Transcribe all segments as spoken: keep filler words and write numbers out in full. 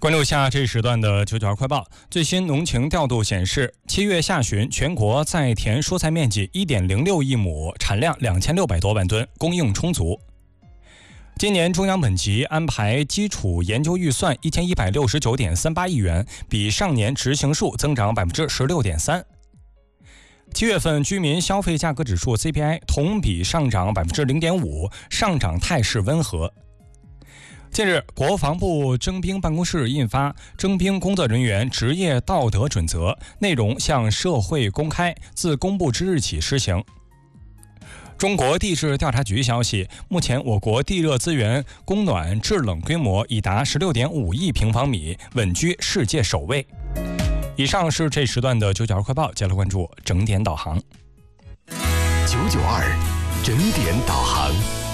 关注一下这一时段的九九二快报。最新农情调度显示，七月下旬全国在田蔬菜面积 一点零六亿亩，产量两千六百多万吨，供应充足。今年中央本级安排基础研究预算一千一百六十九点三八亿元，比上年执行数增长百分之十六点三。七月份居民消费价格指数 C P I 同比上涨百分之零点五，上涨态势温和。近日，国防部征兵办公室印发《征兵工作人员职业道德准则》，内容向社会公开，自公布之日起施行。中国地质调查局消息，目前我国地热资源供暖制冷规模已达 十六点五亿平方米，稳居世界首位。以上是这时段的九九二快报，接下来关注整点导航。 九九二整点导航。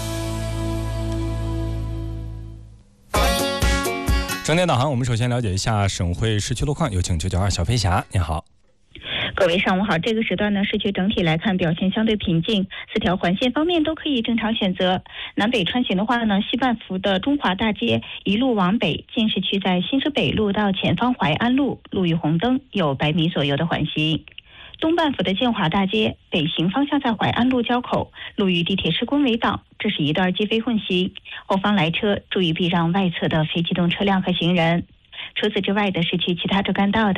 整点导航，我们首先了解一下省会市区路况，有请九九二小飞侠，你好。 各位上午好，这个时段呢，市区整体来看表现相对平静，四条环线方面都可以正常选择。南北穿行的话呢，西半幅的中华大街一路往北，进市区在新市北路到前方淮安路路遇红灯，有百米左右的缓行。东半幅的建华大街北行方向在淮安路交口路遇地铁施工围挡，这是一段机非混行，后方来车注意避让外侧的非机动车辆和行人。除此之外的市区其他主干道的